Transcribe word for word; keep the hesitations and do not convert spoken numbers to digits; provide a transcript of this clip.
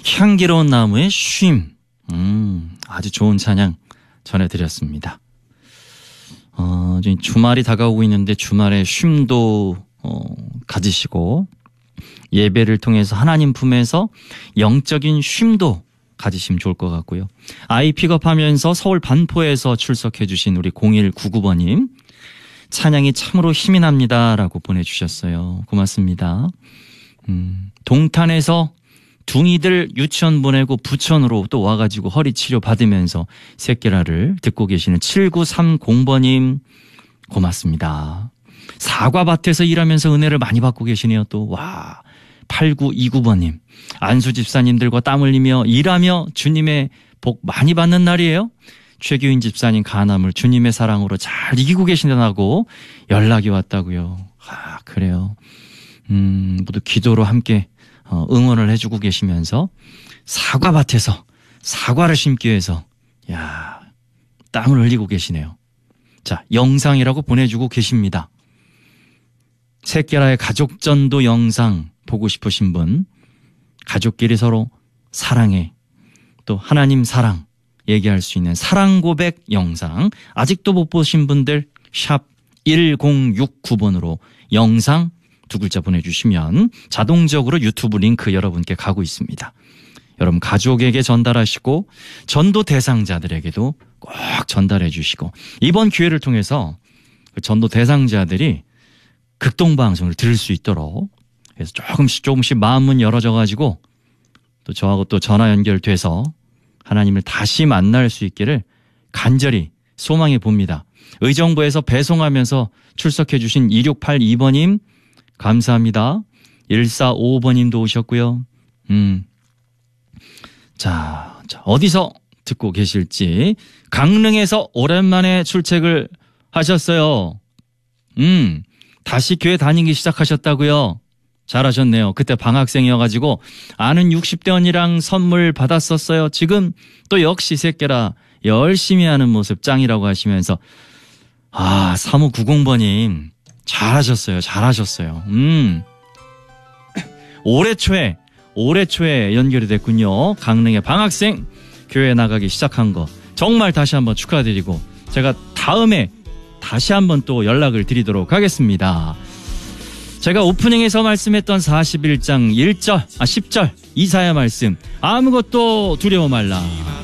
향기로운 나무의 쉼. 음, 아주 좋은 찬양 전해드렸습니다. 어, 주말이 다가오고 있는데 주말에 쉼도 어, 가지시고 예배를 통해서 하나님 품에서 영적인 쉼도 가지시면 좋을 것 같고요. 아이 픽업하면서 서울 반포에서 출석해 주신 우리 공일구구 번님 찬양이 참으로 힘이 납니다 라고 보내주셨어요. 고맙습니다. 음, 동탄에서 둥이들 유치원 보내고 부천으로 또 와가지고 허리 치료 받으면서 새끼라를 듣고 계시는 칠구삼공 번님 고맙습니다. 사과밭에서 일하면서 은혜를 많이 받고 계시네요. 또 와 팔구이구 번님 안수 집사님들과 땀 흘리며 일하며 주님의 복 많이 받는 날이에요. 최규인 집사님 간암을 주님의 사랑으로 잘 이기고 계신다고 연락이 왔다고요. 아 그래요. 음, 모두 기도로 함께 응원을 해주고 계시면서 사과밭에서 사과를 심기 위해서 야 땀을 흘리고 계시네요. 자 영상이라고 보내주고 계십니다. 새끼라의 가족전도 영상 보고 싶으신 분 가족끼리 서로 사랑해 또 하나님 사랑 얘기할 수 있는 사랑 고백 영상 아직도 못 보신 분들 샵 일공육구 번으로 영상 두 글자 보내주시면 자동적으로 유튜브 링크 여러분께 가고 있습니다. 여러분 가족에게 전달하시고 전도 대상자들에게도 꼭 전달해 주시고 이번 기회를 통해서 전도 대상자들이 극동방송을 들을 수 있도록 그래서 조금씩 조금씩 마음문 열어져 가지고 또 저하고 또 전화 연결돼서 하나님을 다시 만날 수 있기를 간절히 소망해 봅니다. 의정부에서 배송하면서 출석해 주신 이육팔이 번님 감사합니다. 일사오오 번님도 오셨고요. 음. 자, 자, 어디서 듣고 계실지. 강릉에서 오랜만에 출첵을 하셨어요. 음, 다시 교회 다니기 시작하셨다고요. 잘하셨네요. 그때 방학생이어가지고 아는 육십 대 언니랑 선물 받았었어요. 지금 또 역시 새끼라 열심히 하는 모습 짱이라고 하시면서 아, 삼오구공 번님 잘하셨어요. 잘하셨어요. 음. 올해 초에, 올해 초에 연결이 됐군요. 강릉의 방학생 교회 나가기 시작한 거. 정말 다시 한번 축하드리고, 제가 다음에 다시 한번 또 연락을 드리도록 하겠습니다. 제가 오프닝에서 말씀했던 사십일 장 일 절, 아, 십 절, 이사야 말씀. 아무것도 두려워 말라.